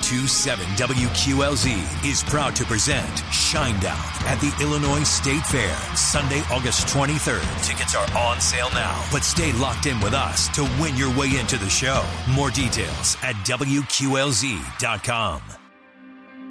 92.7 WQLZ is proud to present Shinedown at the Illinois State Fair, Sunday, August 23rd. Tickets are on sale now, but stay locked in with us to win your way into the show. More details at WQLZ.com.